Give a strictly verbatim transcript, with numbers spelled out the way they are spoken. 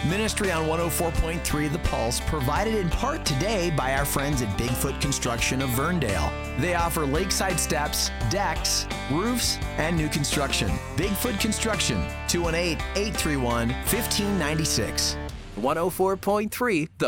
Ministry on one oh four point three The Pulse, provided in part today by our friends at Bigfoot Construction of Verndale. They offer lakeside steps, decks, roofs, and new construction. Bigfoot Construction, two one eight, eight three one, one five nine six. one oh four point three The